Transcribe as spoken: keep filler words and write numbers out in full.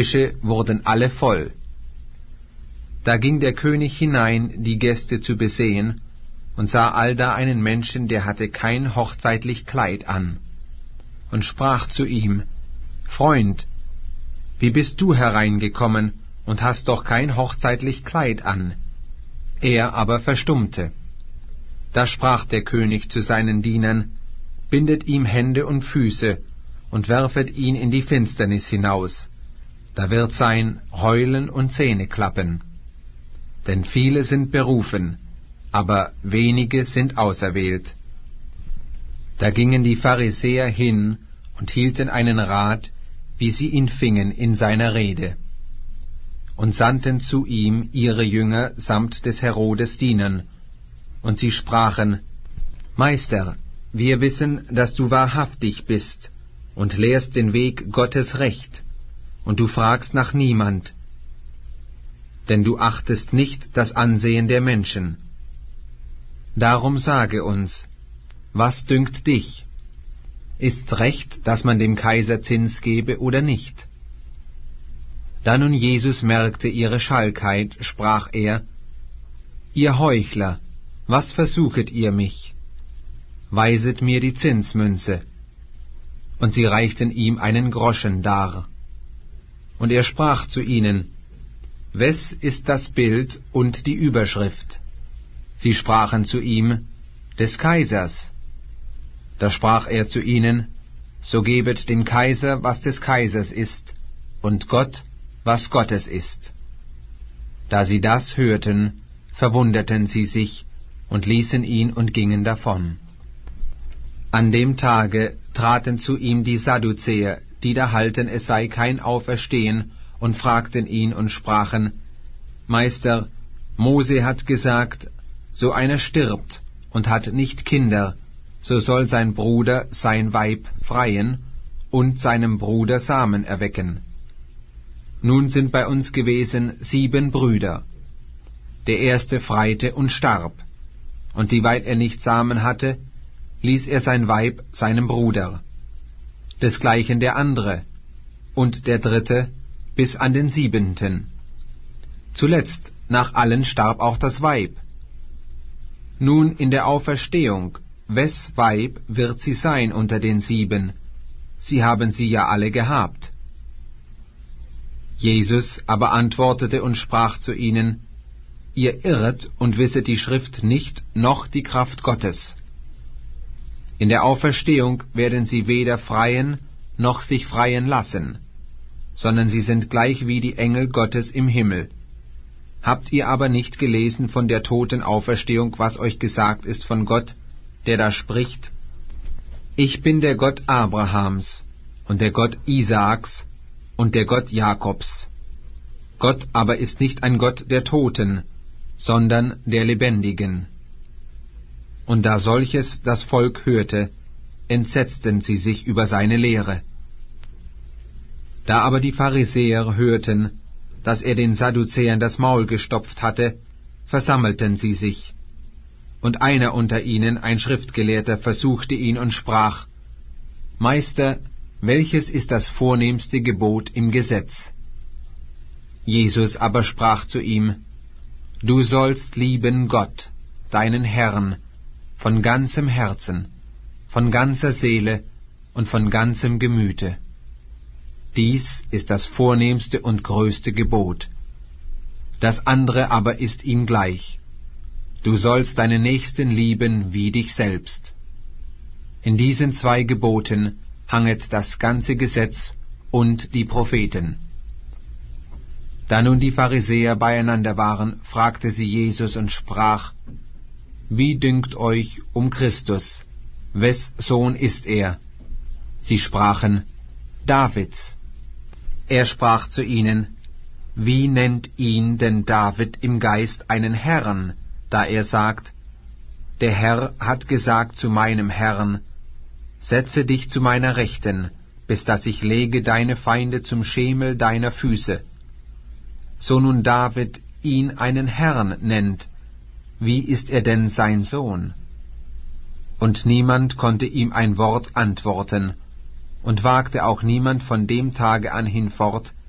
Tische wurden alle voll. Da ging der König hinein, die Gäste zu besehen, und sah allda einen Menschen, der hatte kein hochzeitlich Kleid an, und sprach zu ihm: Freund, wie bist du hereingekommen und hast doch kein hochzeitlich Kleid an? Er aber verstummte. Da sprach der König zu seinen Dienern: Bindet ihm Hände und Füße und werfet ihn in die Finsternis hinaus. Da wird sein Heulen und Zähneklappen. Denn viele sind berufen, aber wenige sind auserwählt. Da gingen die Pharisäer hin und hielten einen Rat, wie sie ihn fingen in seiner Rede, und sandten zu ihm ihre Jünger samt des Herodes Dienern, und sie sprachen: Meister, wir wissen, dass du wahrhaftig bist und lehrst den Weg Gottes recht, und du fragst nach niemand, denn du achtest nicht das Ansehen der Menschen. Darum sage uns, was dünkt dich? Ist's recht, dass man dem Kaiser Zins gebe oder nicht? Da nun Jesus merkte ihre Schalkheit, sprach er: Ihr Heuchler, was versuchet ihr mich? Weiset mir die Zinsmünze. Und sie reichten ihm einen Groschen dar. Und er sprach zu ihnen: Wes ist das Bild und die Überschrift? Sie sprachen zu ihm: Des Kaisers. Da sprach er zu ihnen: So gebet dem Kaiser, was des Kaisers ist, und Gott, was Gottes ist. Da sie das hörten, verwunderten sie sich und ließen ihn und gingen davon. An dem Tage traten zu ihm die Sadduzäer, die da halten, es sei kein Auferstehen, und fragten ihn und sprachen: Meister, Mose hat gesagt, so einer stirbt und hat nicht Kinder, so soll sein Bruder sein Weib freien und seinem Bruder Samen erwecken. Nun sind bei uns gewesen sieben Brüder. Der erste freite und starb, und dieweil er nicht Samen hatte, ließ er sein Weib seinem Bruder. Desgleichen der andere, und der dritte, bis an den siebenten. Zuletzt, nach allen starb auch das Weib. Nun in der Auferstehung, wes Weib wird sie sein unter den sieben? Sie haben sie ja alle gehabt. Jesus aber antwortete und sprach zu ihnen: Ihr irret und wisset die Schrift nicht, noch die Kraft Gottes. In der Auferstehung werden sie weder freien, noch sich freien lassen, sondern sie sind gleich wie die Engel Gottes im Himmel. Habt ihr aber nicht gelesen von der Totenauferstehung, was euch gesagt ist von Gott, der da spricht: Ich bin der Gott Abrahams und der Gott Isaaks und der Gott Jakobs. Gott aber ist nicht ein Gott der Toten, sondern der Lebendigen. Und da solches das Volk hörte, entsetzten sie sich über seine Lehre. Da aber die Pharisäer hörten, dass er den Sadduzäern das Maul gestopft hatte, versammelten sie sich. Und einer unter ihnen, ein Schriftgelehrter, versuchte ihn und sprach: Meister, welches ist das vornehmste Gebot im Gesetz? Jesus aber sprach zu ihm: Du sollst lieben Gott, deinen Herrn, von ganzem Herzen, von ganzer Seele und von ganzem Gemüte. Dies ist das vornehmste und größte Gebot. Das andere aber ist ihm gleich: Du sollst deinen Nächsten lieben wie dich selbst. In diesen zwei Geboten hanget das ganze Gesetz und die Propheten. Da nun die Pharisäer beieinander waren, fragte sie Jesus und sprach: Wie dünkt euch um Christus? Wes Sohn ist er? Sie sprachen: Davids. Er sprach zu ihnen: Wie nennt ihn denn David im Geist einen Herrn, da er sagt: Der Herr hat gesagt zu meinem Herrn: Setze dich zu meiner Rechten, bis dass ich lege deine Feinde zum Schemel deiner Füße. So nun David ihn einen Herrn nennt, wie ist er denn sein Sohn? Und niemand konnte ihm ein Wort antworten, und wagte auch niemand von dem Tage an hinfort,